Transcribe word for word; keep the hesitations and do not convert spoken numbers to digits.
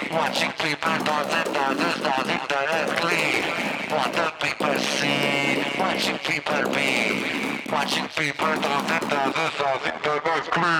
Watching people dance dances dancing directly. What the people see. Watching people be. Watching people dance dances dancing directly.